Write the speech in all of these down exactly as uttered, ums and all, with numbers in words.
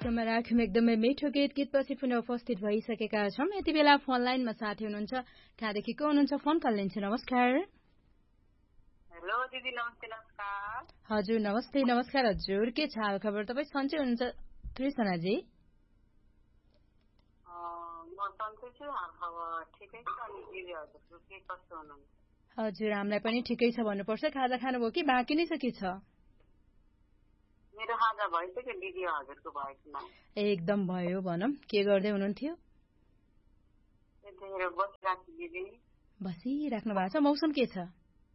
कार्यक्रममा राख्यौं एकदमै मिठो गीत गीतपछि पुनः उपस्थित भइसकेका छौं। यति बेला फोन लाइनमा साथी हुनुहुन्छ, कहाँदेखि को हुनुहुन्छ, फोन कल लिन्छु। नमस्कार। हेलो दिदी, नमस्ते। नमस्कार हजुर, नमस्ते नमस्कार हजुर। के छ हाल खबर? तपाईँ सन्चै हुनुहुन्छ त्रिसनाजी? म सन्चै छु, हाल खबर ठिकै छ। अनि दिदी हजुरको के कस्तो हुनुहुन्छ? हजुर, हामीलाई पनि ठिकै छ भन्नुपर्छ। खाजा खानुभयो कि बाँकी नै छ के छ? मेरो खाजा भइसक्यो दिदी, हजुरको भयो कि न? एकदम भयो भनौँ। के गर्दै हुनुहुन्थ्यो? यतिखेर बसिरहेको दिदी। बसिराख्नु भएको छ। मौसम के छ?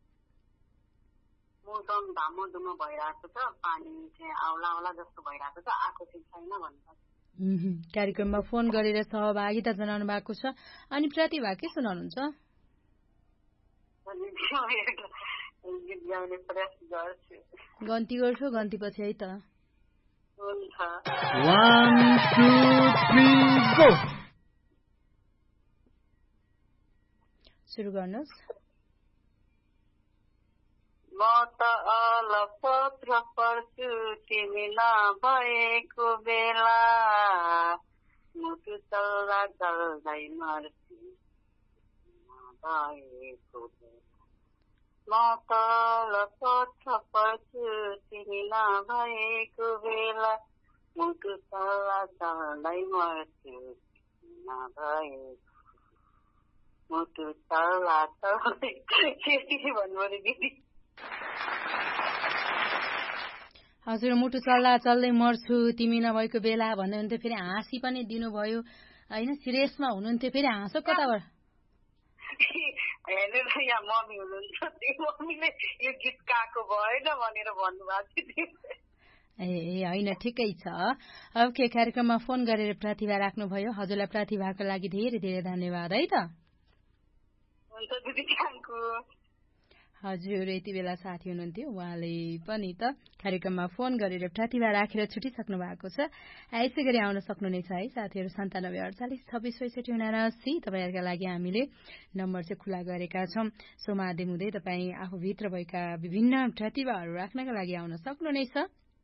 मौसम धामो धुमो भइरहेको छ, पानी चाहिँ आउला आउला जस्तो भइरहेको छ, आएको चाहिँ छैन भन्नु। कार्यक्रममा फोन गरेर सहभागिता जनाउनु भएको छ। अनि प्रतिभा के सुनाउनुहुन्छ? गन्ती गर्छु, गन्ती पछि है त। सुरु गर्नुहोस्। म त अलपत्र पर्छु तिमी नभएको बेला, मुटु चल्दा चल्दै मर्छु नभएको बेला। म त अलपत्र पर्छु तिमी नभएको बेला, मुटु चल्दा चल्दै मर्छु नभएको मुटु चल्दा चल्दै। के भन्नु दिदी? हजुर, मुटु चल्दा चल्दै मर्छु तिमी नभएको बेला भन्नुहुन्थ्यो, फेरि हाँसी पनि दिनुभयो होइन? सिरियसमा हुनुहुन्थ्यो, फेरि हाँसो कताबाट? हेर्नु त, यहाँ मम्मी हुनुहुन्छ, त्यो मम्मीले यो गीत गाएको भएन भनेर भन्नुभएको थियो। ए होइन, ठिकै छ। अब के कार्यक्रममा फोन गरेर प्रतिभा राख्नुभयो, हजुरलाई प्रतिभाको लागि धेरै धेरै धन्यवाद है त। हुन्छ दिदी, थ्याङ्कु। हजुर, यति बेला साथी हुनुहुन्थ्यो, उहाँले पनि त कार्यक्रममा फोन गरेर प्रतिभा राखेर छुटिसक्नु भएको छ। यसै गरी आउन सक्नुहुनेछ है साथीहरू। सन्तानब्बे अडचालिस छब्बिस पैँसठी उनासी तपाईँहरूका लागि हामीले नम्बर चाहिँ खुला गरेका छौँ। सो माध्यम हुँदै तपाईँ आफूभित्र भएका विभिन्न प्रतिभाहरू राख्नका लागि आउन सक्नुहुनेछ।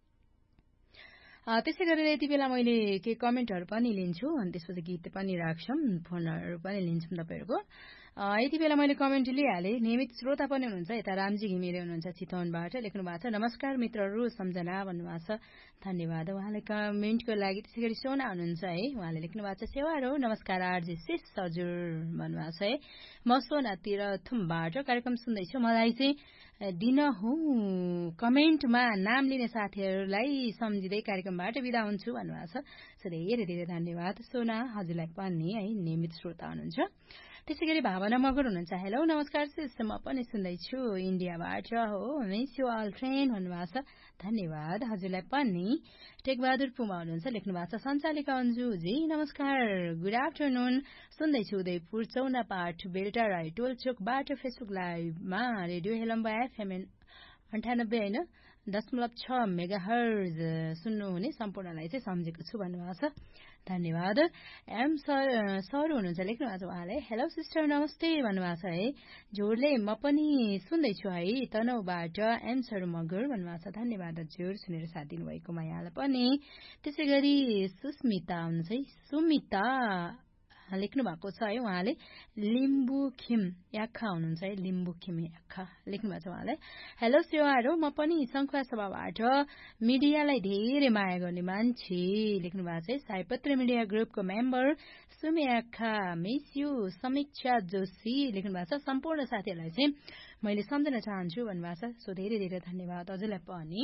त्यसै गरेर यति बेला मैले केही कमेन्टहरू पनि लिन्छु, अनि त्यसपछि गीत पनि राख्छौँ, फोनहरू पनि लिन्छौँ तपाईँहरूको। यति बेला मैले कमेन्ट लिइहालेँ। नियमित श्रोता पनि हुनुहुन्छ, यता रामजी घिमिरे हुनुहुन्छ चितवनबाट, लेख्नु भएको छ नमस्कार मित्रहरू सम्झना भन्नुभएको छ। धन्यवाद उहाँले कमेन्टको लागि। त्यसै गरी सोना हुनुहुन्छ है, उहाँले लेख्नु भएको छ सेवारो नमस्कार आरजी शिष हजुर भन्नुभएको छ है। म सोना तिरथुमबाट कार्यक्रम सुन्दैछु, मलाई चाहिँ दिनहुँ कमेन्टमा नाम लिने साथीहरूलाई सम्झिँदै कार्यक्रमबाट बिदा हुन्छु भन्नुभएको छ। सो धेरै धेरै धन्यवाद सोना हजुरलाई पनि है, नियमित श्रोता हुनुहुन्छ। त्यसै गरी भावना मगर हुनुहुन्छ, हेलो नमस्कार सिस, म पनि सुन्दैछु इन्डियाबाट हो, मिस यु अल ट्रेन भन्नुभएको छ। धन्यवाद हजुरलाई पनि। टेकबहादुर पुमा हुनुहुन्छ, लेख्नु भएको छ सञ्चालिका अन्जुजी नमस्कार गुड आफ्टरनुन, सुन्दैछु Udaipur चौनापाठ बेल्टा Rai टोलचोकबाट Facebook लाइभमा radio हेलम्बा FM अन्ठानब्बे होइन दशमलव छ मेगा हर्ज सुन्नुहुने सम्पूर्णलाई चाहिँ सम्झेको छु भन्नुभएको छ। धन्यवाद। एम सर सर हुनुहुन्छ, लेख्नु भएको छ उहाँले हेलो सिस्टर नमस्ते भन्नुभएको छ है। जोडले म पनि सुन्दैछु है तनहुबाट एम सर मगर भन्नुभएको छ। धन्यवाद हजुर सुनेर साथ दिनुभएकोमा यहाँलाई पनि। त्यसै गरी सुस्मिता हुनुहुन्छ है, सुमिता लेख्नु भएको छ है, उहाँले लिम्बुखिम याखा हुनुहुन्छ है, लिम्बुखिम याखा लेख्नु भएको छ उहाँले। हेलो सेवारो, म पनि शङ्खुवा सभाबाट मिडियालाई धेरै माया गर्ने मान्छे लेख्नु भएको छ है। साइपत्र मिडिया ग्रुपको member Sumi Yakha miss you समीक्षा जोशी लेख्नु भएको छ। सम्पूर्ण साथीहरूलाई चाहिँ मैले सम्झन चाहन्छु भन्नुभएको छ। सो धेरै धेरै धन्यवाद हजुरलाई पनि।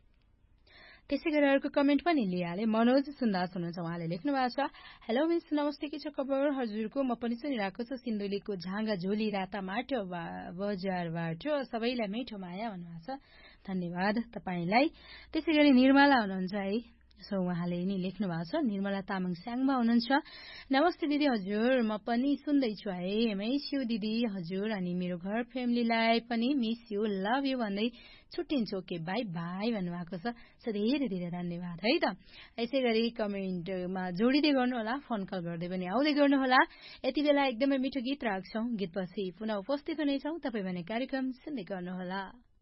त्यसै गरी अर्को कमेन्ट पनि लिइहालेँ। मनोज सुन्दास हुनुहुन्छ, उहाँले लेख्नु भएको छ हेलो मिस नमस्ते, के छ खबर हजुरको? म पनि सुनिरहेको छु सिन्धुलीको झाँगा झोली राता माटो बजारबाट, सबैलाई मिठो माया भन्नुभएको छ। धन्यवाद तपाईँलाई। त्यसै गरी निर्मला हुनुहुन्छ है, सो उहाँले नि लेख्नु भएको छ। निर्मला तामाङ स्याङमा हुनुहुन्छ, नमस्ते दिदी हजुर, म पनि सुन्दैछु है, मिस यु दिदी हजुर, अनि मेरो घर फ्यामिलीलाई पनि मिस यु लभ यु भन्दै छुट्टिन्छु, ओके बाई बाई भन्नुभएको छ। सो धेरै धेरै धन्यवाद है त। यसै गरी कमेन्टमा जोडिँदै गर्नुहोला, फोन कल गर्दै पनि आउँदै गर्नुहोला। यति बेला एकदमै मिठो गीत राख्छौँ, गीतपछि पुनः उपस्थित हुनेछौँ, तपाईँ भने कार्यक्रम सुन्दै गर्नुहोला।